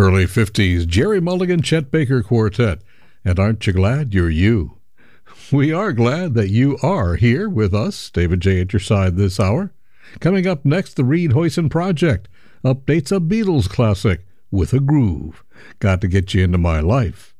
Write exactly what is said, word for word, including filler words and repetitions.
Early fifties, Jerry Mulligan, Chet Baker Quartet, and aren't you glad you're you? We are glad that you are here with us, David J. at your side this hour. Coming up next, the Reed Hoyson Project updates a Beatles classic with a groove. Got to get you into my life.